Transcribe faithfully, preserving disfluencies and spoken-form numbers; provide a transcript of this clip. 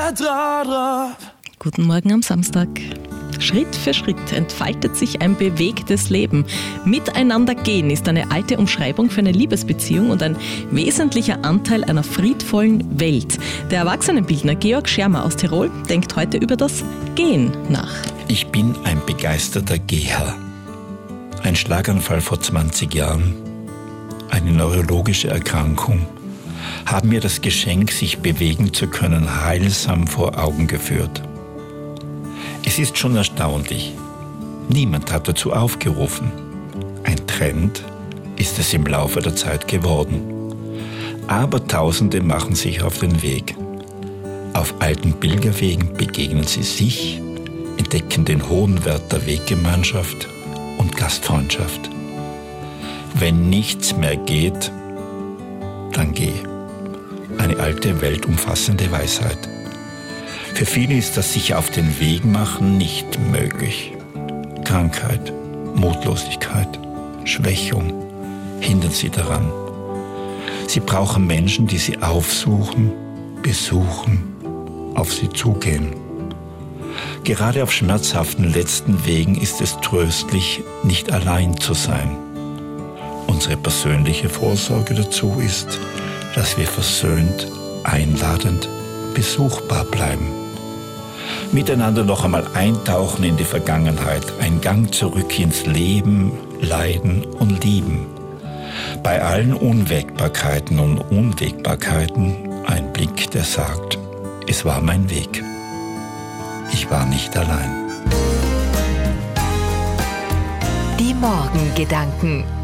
vertraut drauf. Guten Morgen am Samstag. Schritt für Schritt entfaltet sich ein bewegtes Leben. Miteinander gehen ist eine alte Umschreibung für eine Liebesbeziehung und ein wesentlicher Anteil einer friedvollen Welt. Der Erwachsenenbildner Georg Schermer aus Tirol denkt heute über das Gehen nach. Ich bin ein begeisterter Geher. Ein Schlaganfall vor zwanzig Jahren, eine neurologische Erkrankung, haben mir das Geschenk, sich bewegen zu können, heilsam vor Augen geführt. Es ist schon erstaunlich. Niemand hat dazu aufgerufen. Ein Trend ist es im Laufe der Zeit geworden. Aber Tausende machen sich auf den Weg. Auf alten Pilgerwegen begegnen sie sich, entdecken den hohen Wert der Weggemeinschaft und Gastfreundschaft. Wenn nichts mehr geht, dann geh. Eine alte, weltumfassende Weisheit. Für viele ist das sich auf den Weg machen nicht möglich. Krankheit, Mutlosigkeit, Schwächung hindern sie daran. Sie brauchen Menschen, die sie aufsuchen, besuchen, auf sie zugehen. Gerade auf schmerzhaften letzten Wegen ist es tröstlich, nicht allein zu sein. Unsere persönliche Vorsorge dazu ist, dass wir versöhnt, einladend, besuchbar bleiben. Miteinander noch einmal eintauchen in die Vergangenheit, ein Gang zurück ins Leben, Leiden und Lieben. Bei allen Unwägbarkeiten und Unwägbarkeiten ein Blick, der sagt, es war mein Weg. Ich war nicht allein. Die Morgengedanken.